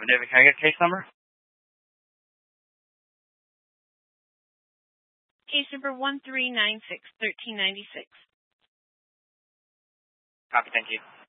David, can I get case number? Case number 1396, 1396. Copy, thank you.